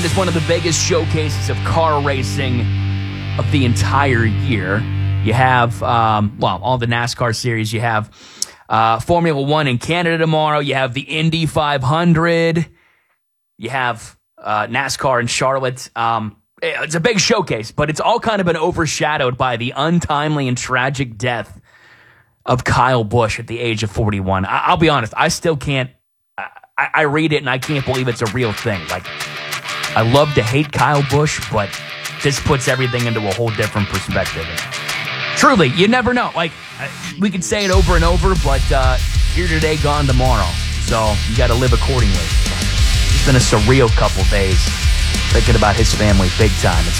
It's one of the biggest showcases of car racing of the entire year. You have, all the NASCAR series. You have Formula One in Canada tomorrow. You have the Indy 500. You have NASCAR in Charlotte. It's a big showcase, but it's all kind of been overshadowed by the untimely and tragic death of Kyle Busch at the age of 41. I'll be honest, I still can't. I read it and I can't believe it's a real thing. Like, I love to hate Kyle Busch, but this puts everything into a whole different perspective. Truly, you never know. Like, we could say it over and over, but here today, gone tomorrow. So you got to live accordingly. It's been a surreal couple days thinking about his family big time. It's